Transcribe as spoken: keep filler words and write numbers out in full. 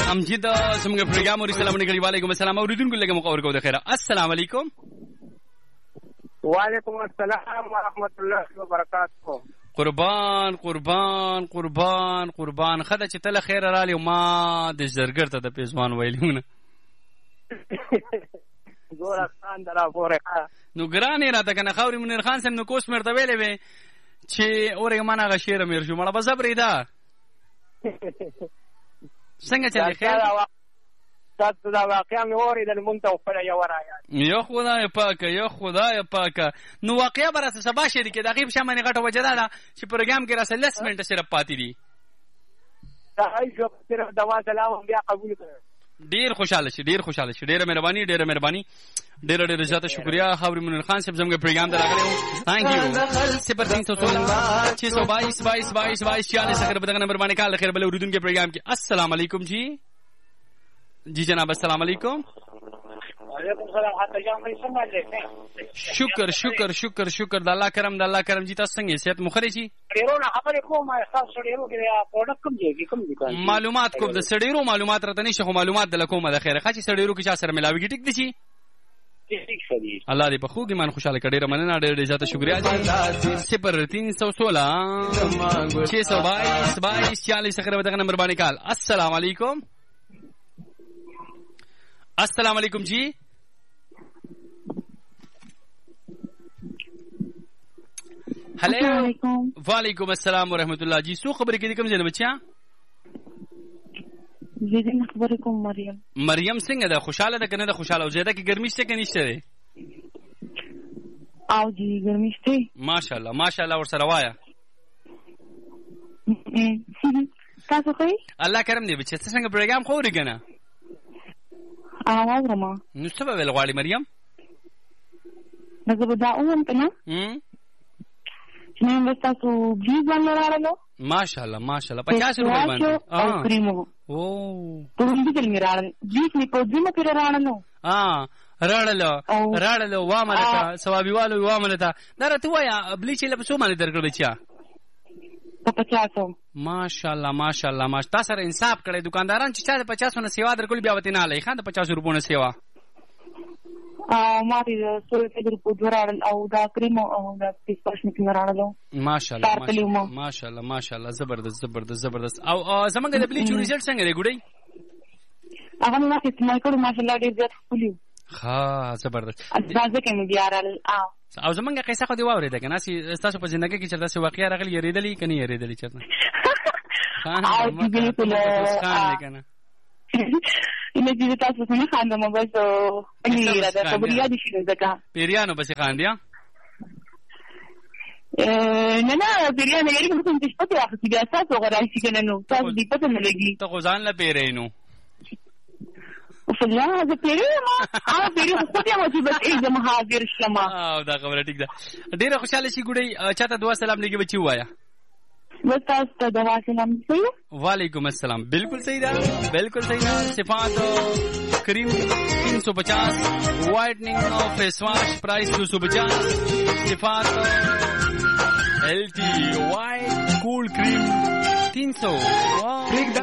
امجد زموږ پروګرام ورې سلام علیکم. وعلیکم السلام. اوریدونکو لږه مقور کو د خیره. السلام علیکم. وعلیکم السلام ورحمت الله وبرکاته. قربان قربان قربان قربان خدای چې تل خیر رالی ما د زرګر ته د پیزوان ویلونه زور خان درا پورې نو ګرانې راته کنه خوري منیر خان سم نو کوس مرته ویلې وې چې اورې مانه غشیر میر شو مړه بس بریدا څنګه چلې خیر تاسو دا واقعا مې اورېدل مونږ ته خپله یوه رایاد یو خدای پاکه یو خدای پاکه نو واقعا به راسه سبا شریکې د هغې په شان باندې غټه وجه دا ده چې پروګرام کې راسه لس منټه صرف پاتې دي صحیح شو صرف دوا سلام بیا قبول کړه ډېر خوشحاله شي ډېر خوشحاله شي ډېره مهرباني ډېره مهرباني ډېره ډېره زیاته شکریه خاوري منیر خان صاحب زموږ پروګرام ته راغلی وو تھینک یو صفر تین سو سولہ چھ سو بائیس بائیس بائیس بائیس چالیس اگر بدغه نمبر باندې کال خیر بل اوریدونکو پروګرام کې السلام علیکم جی جی جناب السلام علیکم. وعلیکم السلام. حتی جان مې سمجه شکر شکر شکر شکر د الله کرم د الله کرم جی تاسو څنګه صحت مخري جی ډیرو نه خبرې کوم تاسو ډیرو کې پروډکټ کوم دی کوم دي معلومات کوم د سړیرو معلومات راته نشه خو معلومات د لکومه د خیره خاصي سړیرو کې چا سره ملاوي ټیک دي شي ٹھیک شدی الله دې په خوږی مان خوشاله کړي رمنه ډېر ډېر زیاته شکریا جی صفر تین سو سولہ چھ سو بائیس بائیس چالیس اگر بدغه نمبر باندې کال السلام علیکم. السلام علیکم جی هلو وعلیکم السلام ورحمت الله جی سو خبرې کې کوم ځای نه بچیا زه دې خبرې کوم مریم مریم څنګه ده خوشاله ده کنه ده خوشاله او زیاده کې ګرمي شته کني شته او جی ګرمي شته ماشاءالله ماشاءالله ور سره وایا تاسو کوي الله کرم دې بچی څنګه پروګرام خوري کنه اواز رما نو څه به ول غواړي مریم دغه دا اون کنه هم نن تاسو جی باندې راغلو ماشاءالله ماشاءالله پچاس روپے باندې او کریمو او ټول دې کلمې راغلي جی می په دې مکه راغلو اه راړلو راړلو وامنه ثوابيوالو وامنه دا راته وایا بلیچ له پسو باندې درکړ بچا په پچاسو ماشاءالله ماشاءالله ماش تاسو سره انصاف کړی دکانداران چې چا د پچاسو نه سیوا درکول بیا وته نه لای خان د پچاس روپو نه سیوا ا ما دې سو په روپو جوړال او دا کریمو او دا پیسپاش نه راړلو ماشاءالله ماشاءالله ماشاءالله زبردست زبردست زبردست او زمونږ د بلیچ ریزلټ څنګه دی ګډي هغه ما چې ما کړو ماشاءالله ډیر زیات خپلیو ها زبردست دا ځکه مې بیا راړل او زمونږه قصه خو دی واورې ده کنه چې تاسو په ژوند کې چرته څه واقعیا راغلی یریدلی کني یریدلی چرته او دې بالکل خان کنه اینه دې تاسو څنګه خاندم بس اني را ده خبریا دي شي ځکه پیریانو بس خاندیا نه نه پیریانو یې کوم څه پته راځي بیا تاسو غواړئ چې کنه نو تاسو دې پته نه لګي ته غوځان لا پیرینو فلا زه پیریم اه پیریم خو دې مو چې بس ایزم حاضر شمه او دا خبره ټیک ده ډیره خوشاله شي ګډي چاته دعا سلام لګي بچي وایا بس تاسو ته دعا سلام صحیح وعلیکم السلام بالکل صحیح ده بالکل صحیح ده صفات کریم تین سو پچاس وائٹننگ اور فیس واش پرائس دو سو پچاس صفات ایل ٹی وائٹ کول کریم تین سو